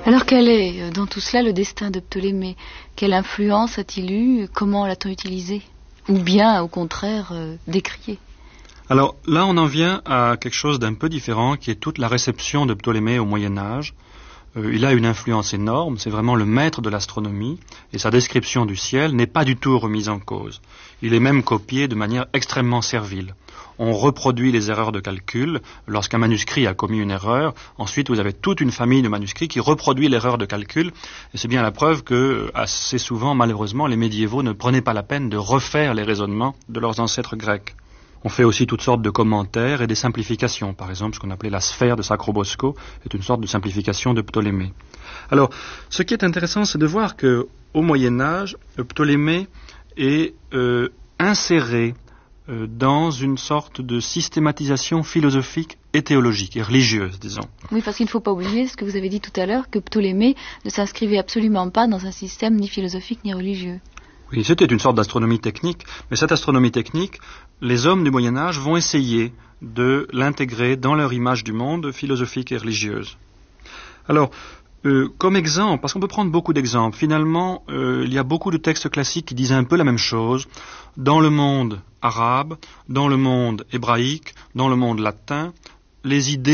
Alors quel est, dans tout cela, le destin de Ptolémée? Quelle influence a-t-il eu? Comment l'a-t-on utilisé? Ou bien, au contraire, décrié? Alors là, on en vient à quelque chose d'un peu différent, qui est toute la réception de Ptolémée au Moyen-Âge. Il a une influence énorme, c'est vraiment le maître de l'astronomie, et sa description du ciel n'est pas du tout remise en cause. Il est même copié de manière extrêmement servile. On reproduit les erreurs de calcul. Lorsqu'un manuscrit a commis une erreur, ensuite vous avez toute une famille de manuscrits qui reproduit l'erreur de calcul, et c'est bien la preuve que, assez souvent, malheureusement, les médiévaux ne prenaient pas la peine de refaire les raisonnements de leurs ancêtres grecs. On fait aussi toutes sortes de commentaires et des simplifications. Par exemple, ce qu'on appelait la sphère de Sacrobosco est une sorte de simplification de Ptolémée. Alors, ce qui est intéressant, c'est de voir que au Moyen-Âge, Ptolémée est inséré dans une sorte de systématisation philosophique et théologique, et religieuse, disons. Oui, parce qu'il ne faut pas oublier ce que vous avez dit tout à l'heure, que Ptolémée ne s'inscrivait absolument pas dans un système ni philosophique ni religieux. Oui, c'était une sorte d'astronomie technique, mais cette astronomie technique, les hommes du Moyen-Âge vont essayer de l'intégrer dans leur image du monde philosophique et religieuse. Alors, comme exemple, parce qu'on peut prendre beaucoup d'exemples, finalement, il y a beaucoup de textes classiques qui disent un peu la même chose. Dans le monde arabe, dans le monde hébraïque, dans le monde latin, les idées